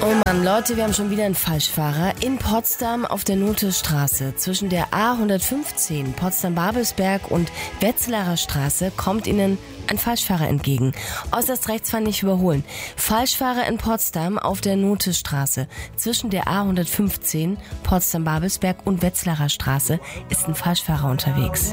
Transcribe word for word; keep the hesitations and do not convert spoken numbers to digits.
Oh Mann, Leute, wir haben schon wieder einen Falschfahrer. In Potsdam auf der Nothestraße zwischen der A hundertfünfzehn Potsdam-Babelsberg und Wetzlarer Straße kommt Ihnen ein Falschfahrer entgegen. Äußerst rechtsfahren nicht überholen. Falschfahrer in Potsdam auf der Nothestraße zwischen der A hundertfünfzehn Potsdam-Babelsberg und Wetzlarer Straße ist ein Falschfahrer unterwegs.